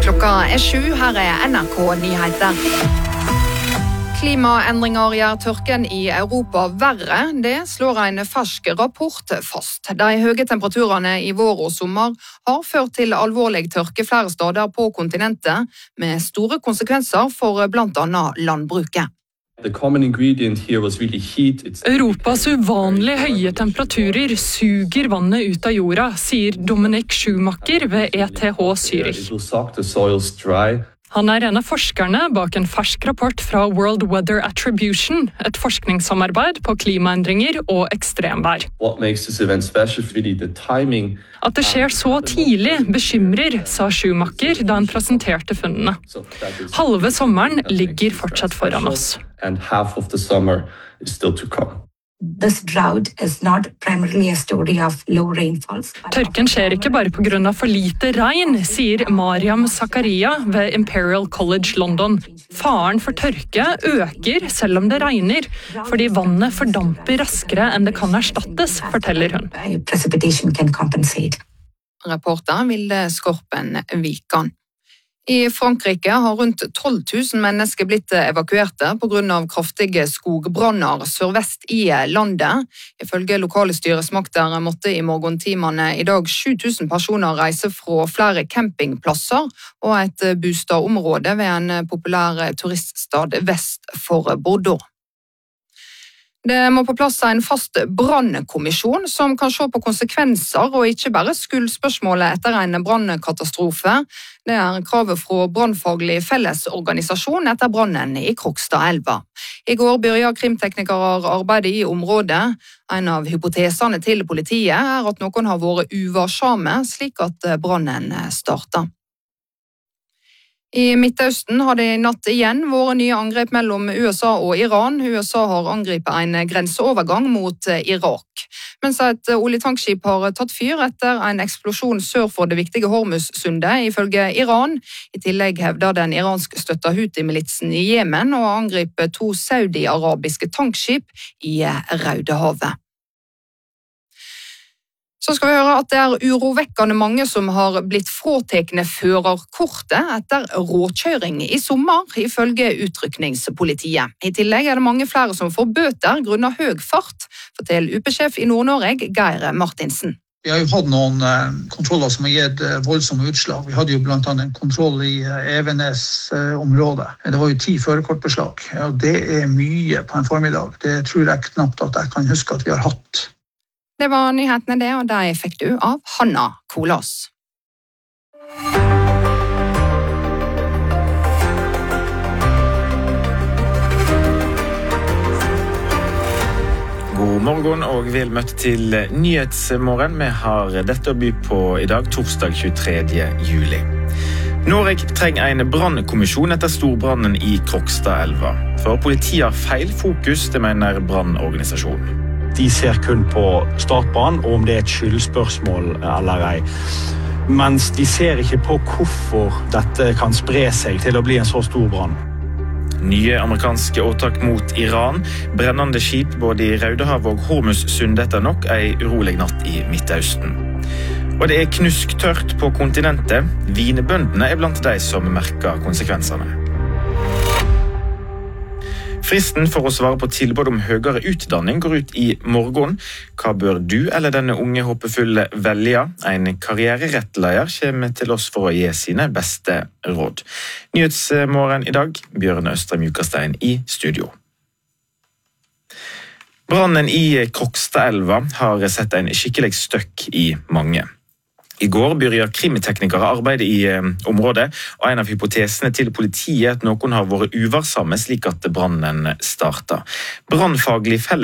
Klokka 7, her NRK Nyheter. Klimaendringer gjør tørken i Europa verre, det slår en fersk rapport fast. De høye temperaturene i vår og sommer har ført til alvorlig tørke flere steder på kontinentet, med store konsekvenser for blant annet landbruket. Europas uvanlig høye temperaturer suger vannet ut av jorda, sier Dominic Schumacher ved ETH Zürich. Han en av forskerne bak en fersk rapport fra World Weather Attribution, et forskningssamarbeid på klimaendringer og ekstremvær. At det skjer så tidlig bekymrer, sa Schumacher da han presenterte funnene. Halve sommeren ligger fortsatt foran oss. This drought is not primarily a story of low rainfalls. Tørken skjer ikke bare på grunn av for lite regn, sier Mariam Zakaria ved Imperial College London. Faren for tørke øker selv om det regner, fordi vannet fordamper raskere enn det kan erstattes, forteller hun. Precipitation can compensate. Reporter Vilde Skorpen Vikan. I Frankrike har rundt 12 000 mennesker blitt evakuerte på grunn av kraftige skogbranner sørvest i landet. Ifølge lokale styresmakter måtte i morgentimene i dag 7 000 personer reise fra flere campingplasser og et bostadområde ved en populær turiststad vest for Bordeaux. Det må på plass en fast brannkommisjon som kan se på konsekvenser og ikke bare skuldspørsmålet etter en brannkatastrofe. Det kravet fra Brannfaglig Fellesorganisasjon etter brannen i Krokstadelva. I går begynte krimteknikere arbeidet i området. En av hypotesene til politiet at noen har vært uvarsomme, slik at brannen startet. I Midtøsten har det i natt igjen vært nye angrep mellom USA og Iran. USA har angrepet en grenseovergang mot Irak. Mens et oljetankskip har tatt fyr etter en eksplosjon sør for det viktige Hormuz-sundet, ifølge Iran. I tillegg hevder den iransk-støtta Houthi-militsen i Jemen å angripe 2 saudi-arabiske tankskip i Rødehavet. Så skal vi høre at det urovekkende mange som har blitt fråtekne førerkortet etter råkjøring i sommer, ifølge utrykningspolitiet. I tillegg det mange flere som får bøter grunnet høy fart, forteller UP-sjef i Nord-Norge, Geir Martinsen. Vi har jo hatt noen kontroller som har gitt voldsomme utslag. Vi hadde jo blant annet en kontroll i Evenes-området. Det var jo 10 førerkortbeslag, og det mye på en formiddag. Det tror jeg knapt at jeg kan huske at vi har hatt. Det var nyhetene det, og de fikk du av Hanna Kolås. God morgen og vel møtt til Nyhetsmorgen. Vi har dette å by på i dag, torsdag 23. juli. Norge trenger en brannkommisjon etter storbrannen i Krokstadelva. For politiet har feil fokus, det mener brannorganisasjonen. De ser kun på startbrann og om det et skyldspørsmål eller ei. Mens de ser ikke på hvorfor dette kan spre seg til å bli en så stor brann. Nye amerikanske åtak mot Iran, brennende skip både i Rødehavet og Hormuz-sundet etter nok en urolig natt i Midtøsten. Og det knusktørt på kontinentet. Vinebøndene blant de som merker konsekvensene. Fristen for å svare på tilbud om høyere utdanning går ut i morgen. Hva bør du eller denne unge håpefulle velge? En karriererettleder kommer til oss for å gi sine beste råd. Nyhetsmorgen i dag, Bjørn Østrem Jukastein i studio. Brannen i Krokstadelva har sett en skikkelig støkk i mange. I går begynte krimteknikere arbeidet i området, og en av hypotesene til politiet at noen har vært uvarsomme slik at brannen startet. Brannfaglig